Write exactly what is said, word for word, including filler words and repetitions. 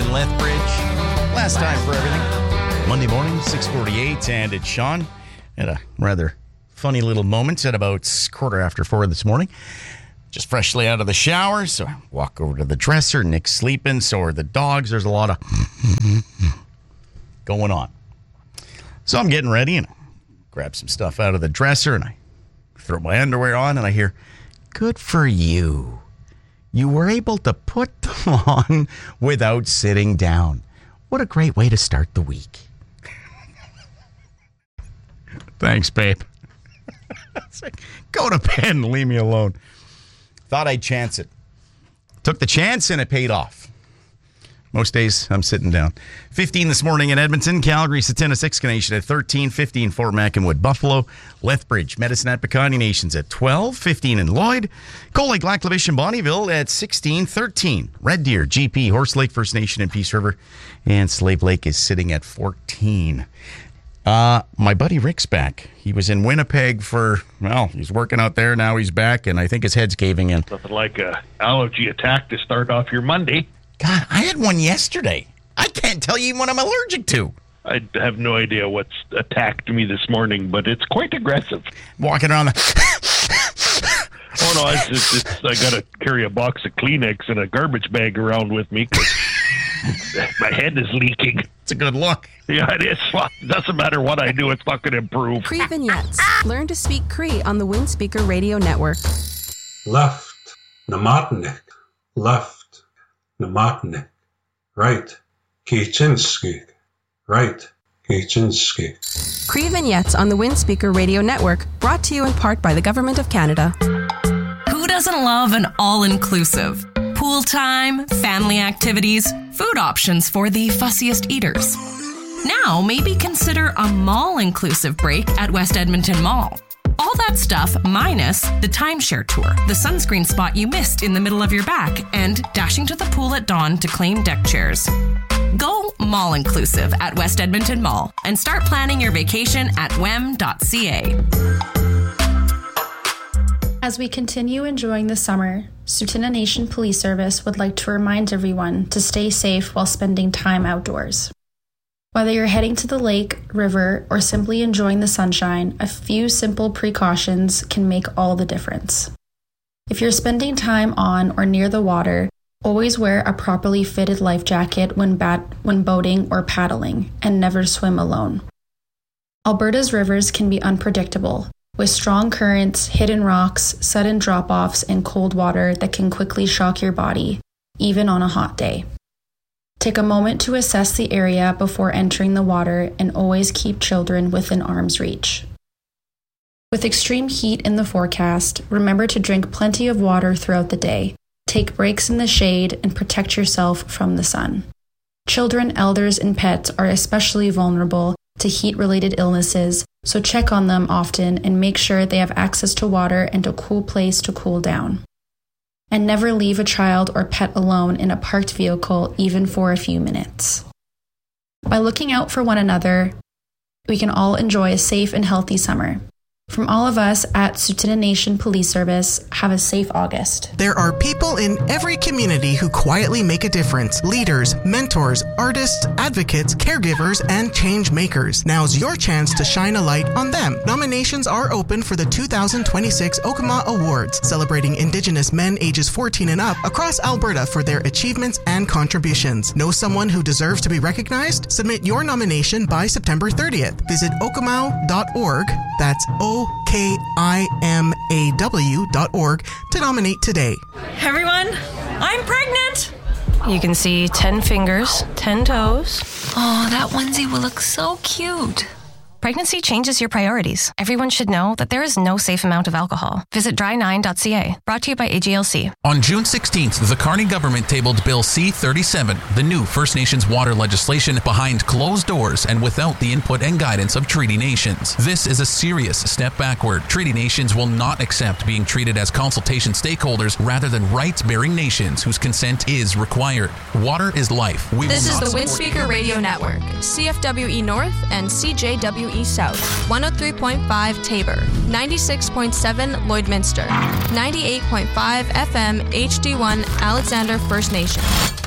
in Lethbridge. Last time for everything. Monday morning, six forty-eight, and it's Sean. Had a rather funny little moment at about quarter after four this morning. Just freshly out of the shower, so I walk over to the dresser. Nick's sleeping, so are the dogs. There's a lot of going on. So I'm getting ready, and I grab some stuff out of the dresser, and I throw my underwear on, and I hear, "Good for you. You were able to put them on without sitting down. What a great way to start the week." Thanks, babe. It's like, go to bed and leave me alone. Thought I'd chance it. Took the chance and it paid off. Most days I'm sitting down. fifteen this morning in Edmonton, Calgary, Satana, Nation at thirteen, fifteen Fort Mackinwood, Buffalo, Lethbridge, Medicine at Pecani Nations at twelve, fifteen in Lloyd, Cold Lake, Lac La Biche, and Bonnyville at sixteen, thirteen. Red Deer, G P, Horse Lake, First Nation, and Peace River, and Slave Lake is sitting at fourteen. Uh, my buddy Rick's back. He was in Winnipeg for, well, he's working out there. Now he's back, and I think his head's caving in. Nothing like a allergy attack to start off your Monday. God, I had one yesterday. I can't tell you what I'm allergic to. I have no idea what's attacked me this morning, but it's quite aggressive. Walking around the... Oh, no, it's just, it's, I got to carry a box of Kleenex and a garbage bag around with me because my head is leaking. It's a good look. Yeah, it is. It doesn't matter what I do, it's not going to improve. Cree Vignettes. Learn to speak Cree on the Windspeaker Radio Network. Left, Namatnik. Left, Namatnik. Right, Kichinski. Right, Kichinski. Cree Vignettes on the Windspeaker Radio Network, brought to you in part by the Government of Canada. Who doesn't love an all-inclusive? Pool time, family activities, food options for the fussiest eaters. Now, maybe consider a mall-inclusive break at West Edmonton Mall. All that stuff minus the timeshare tour, the sunscreen spot you missed in the middle of your back, and dashing to the pool at dawn to claim deck chairs. Go mall-inclusive at West Edmonton Mall and start planning your vacation at w e m dot c a. As we continue enjoying the summer, Tsuut'ina Nation Police Service would like to remind everyone to stay safe while spending time outdoors. Whether you're heading to the lake, river, or simply enjoying the sunshine, a few simple precautions can make all the difference. If you're spending time on or near the water, always wear a properly fitted life jacket when, bat- when boating or paddling, and never swim alone. Alberta's rivers can be unpredictable, with strong currents, hidden rocks, sudden drop-offs, and cold water that can quickly shock your body, even on a hot day. Take a moment to assess the area before entering the water and always keep children within arm's reach. With extreme heat in the forecast, remember to drink plenty of water throughout the day, take breaks in the shade, and protect yourself from the sun. Children, elders, and pets are especially vulnerable to heat-related illnesses, so check on them often and make sure they have access to water and a cool place to cool down. And never leave a child or pet alone in a parked vehicle, even for a few minutes. By looking out for one another, we can all enjoy a safe and healthy summer. From all of us at Tsuut'ina Nation Police Service, have a safe August. There are people in every community who quietly make a difference. Leaders, mentors, artists, advocates, caregivers, and change makers. Now's your chance to shine a light on them. Nominations are open for the two thousand twenty-six Okama Awards, celebrating Indigenous men ages fourteen and up across Alberta for their achievements and contributions. Know someone who deserves to be recognized? Submit your nomination by September thirtieth. Visit okamau dot org. That's O K I M A W dot org to nominate today. Everyone, I'm pregnant. You can see ten fingers, ten toes. Oh, that onesie will look so cute. Pregnancy changes your priorities. Everyone should know that there is no safe amount of alcohol. Visit dry nine dot c a. Brought to you by A G L C. On June sixteenth, the Carney government tabled Bill C thirty-seven, the new First Nations water legislation behind closed doors and without the input and guidance of Treaty Nations. This is a serious step backward. Treaty Nations will not accept being treated as consultation stakeholders rather than rights-bearing nations whose consent is required. Water is life. We this will is not the Windspeaker Radio Network, C F W E North and C J W E South, one oh three point five Tabor, ninety-six point seven Lloydminster, ninety-eight point five F M H D one Alexander First Nation.